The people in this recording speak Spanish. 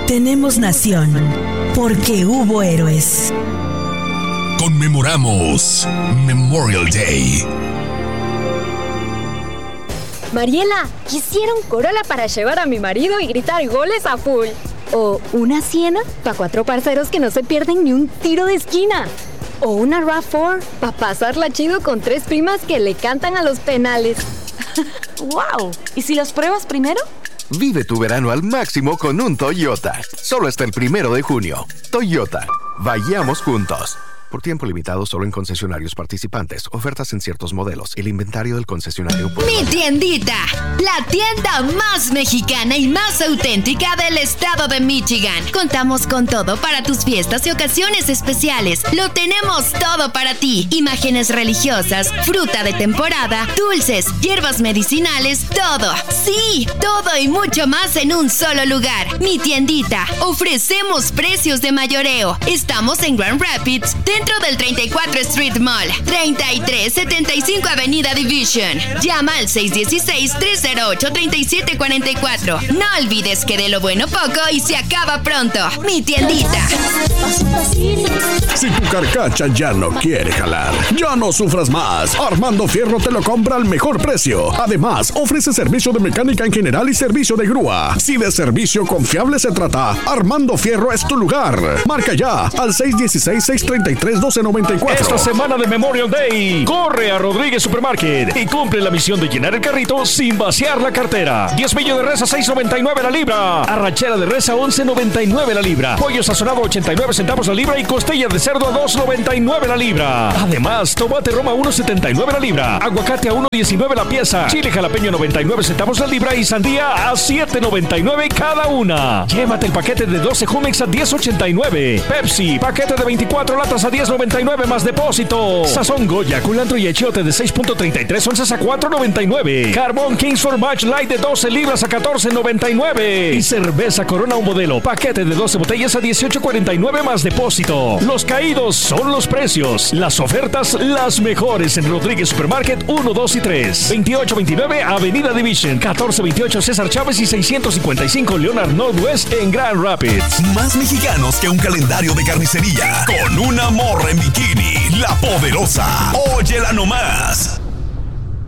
Tenemos nación, porque hubo héroes. Conmemoramos Memorial Day. Mariela, quisiera un Corolla para llevar a mi marido y gritar goles a full. O una Siena para 4 parceros que no se pierden ni un tiro de esquina. O una RAV4 para pasarla chido con 3 primas que le cantan a los penales. ¡Wow! ¿Y si las pruebas primero? Vive tu verano al máximo con un Toyota. Solo hasta el 1 de junio. Toyota. Vayamos juntos. Por tiempo limitado solo en concesionarios participantes. Ofertas en ciertos modelos. El inventario del concesionario puede... Mi tiendita, la tienda más mexicana y más auténtica del estado de Michigan. Contamos con todo para tus fiestas y ocasiones especiales. Lo tenemos todo para ti. Imágenes religiosas, fruta de temporada, dulces, hierbas medicinales, todo. Sí, todo y mucho más en un solo lugar. Mi tiendita. Ofrecemos precios de mayoreo. Estamos en Grand Rapids, dentro del 34 Street Mall, 3375 Avenida Division. Llama al 616-308-3744. No olvides que de lo bueno poco y se acaba pronto. Mi tiendita. Si tu carcacha ya no quiere jalar, ya no sufras más. Armando Fierro te lo compra al mejor precio. Además, ofrece servicio de mecánica en general y servicio de grúa. Si de servicio confiable se trata, Armando Fierro es tu lugar. Marca ya al 616-633-1294. Esta semana de Memorial Day, corre a Rodríguez Supermarket y cumple la misión de llenar el carrito sin vaciar la cartera. 10 millo de res a $6.99 la libra. Arrachera de res a $11.99 la libra. Pollo sazonado a 89 centavos la libra y costilla de cerdo a $2.99 la libra. Además, tomate Roma a $1.79 la libra. Aguacate a $1.19 la pieza. Chile jalapeño 99 centavos la libra y sandía a $7.99 cada una. Llévate el paquete de 12 Jumex a $10.89. Pepsi, paquete de 24 latas a $10.99 más depósito. Sazón Goya, culantro y achiote de 6.33 onzas a $4.99. Carbón Kingsford Match Light de 12 libras a $14.99. Y cerveza Corona un modelo, paquete de 12 botellas a $18.49 más depósito. Los caídos son los precios. Las ofertas las mejores en Rodríguez Supermarket 1, 2 y 3. 2829 Avenida Division, 1428 César Chávez y 655 Leonard Northwest en Grand Rapids. Más mexicanos que un calendario de carnicería. Con una morra en bikini, la poderosa. Óyela nomás.